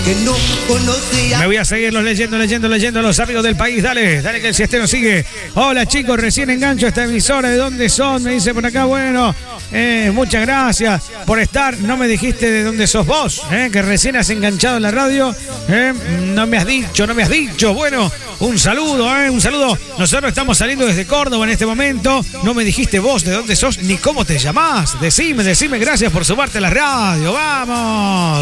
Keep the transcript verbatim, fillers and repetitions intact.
que no conocía. Me voy a seguirlos leyendo, leyendo, leyendo a los amigos del país. Dale, dale que el siestero sigue. Hola chicos, recién engancho esta emisora. ¿De dónde son? Me dice por acá. Bueno, eh, muchas gracias por estar. No me dijiste de dónde sos vos, eh, que recién has enganchado en la radio. Eh, no me has dicho, no me has dicho. Bueno, un saludo, eh, un saludo. Nosotros estamos saliendo desde Córdoba en este momento. No me dijiste vos de dónde sos ni cómo te llamás. Decime, decime, gracias por sumarte a la radio. ¡Vamos!